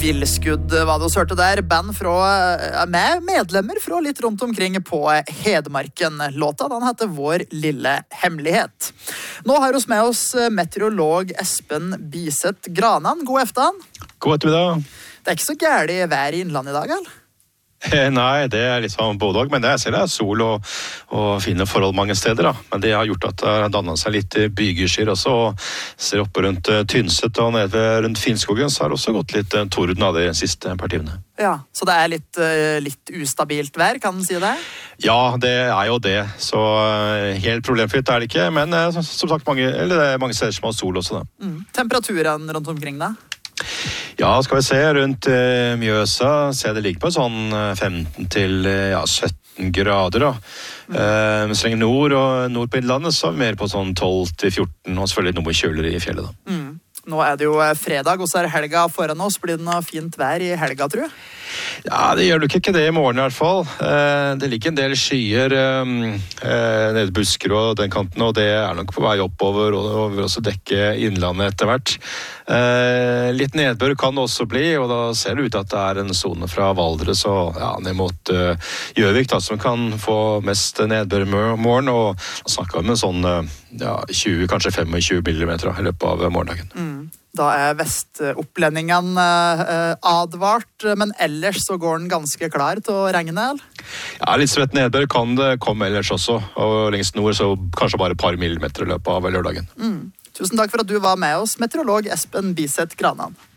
Villskudd var det å hørte der. Band med medlemmer fra litt rundt omkring på Hedmarken. Låta den heter Vår lille hemmelighet. Nå har vi med oss meteorolog Espen Biseth Granan. God eftermiddag. God ettermiddag. Det er ikke så gærlig vær i innlandet i dag, eller? Nei, det er liksom både og, men jeg ser det er sol og fine forhold mange steder da. Men det har gjort at det har dannet seg litt bygeskyr også, og ser oppe rundt Tynset og nede rundt Finnskogen, så har det også gått litt torden av de siste partiene. Ja, så det er litt ustabilt vær, kan man si det? Ja, det er jo det, så helt problemfritt er det ikke, men som sagt, det er mange steder som har sol også da. Temperaturen rundt omkring da? Ja, skal vi se, rundt Mjøsa ser det ligger på sånn 15 til 17 grader da. Men så lenge nord på innlandet så er vi mer på sånn 12 til 14, og selvfølgelig noe kjøligere i fjellet da. Nå er det jo fredag, og så er helga foran oss. Blir det noe fint vær i helga, tror jeg? Ja, det gjør nok ikke det i morgen i hvert fall. Det ligger en del skyer nede i Busker og den kanten, og det er nok på vei oppover, og vil også dekke innlandet etter hvert. Litt nedbør kan det også bli, og da ser det ut at det er en zone fra Valdres og ned mot Gjøvik da, som kan få mest nedbør i morgen, og da snakker vi om en sånn 20, kanskje 25 millimeter i løpet av morgendagen. Da er vestopplendingene advart, men ellers så går den ganske klar til å regne, eller? Ja, litt svett nedbør kan det komme ellers også, og lengst nord så kanskje bare et par millimeter i løpet av lørdagen. Tusen takk for at du var med oss, meteorolog Espen Biseth Granan.